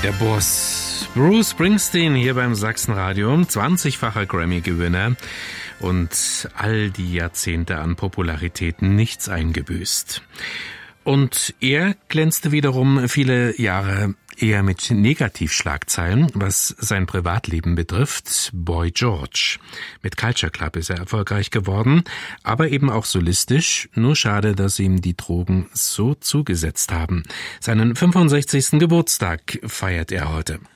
Der Boss Bruce Springsteen hier beim Sachsenradio, 20-facher Grammy-Gewinner und all die Jahrzehnte an Popularität nichts eingebüßt. Und er glänzte wiederum viele Jahre eher mit Negativschlagzeilen, was sein Privatleben betrifft. Boy George. Mit Culture Club ist er erfolgreich geworden, aber eben auch solistisch. Nur schade, dass ihm die Drogen so zugesetzt haben. Seinen 65. Geburtstag feiert er heute.